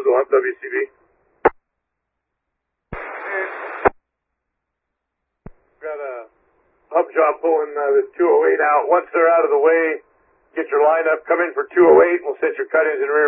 Jones will have WCB. Got a hub job pulling the 208 out. Once they're out of the way, get your line up, come in for 208. We'll set your cut-ins in rear.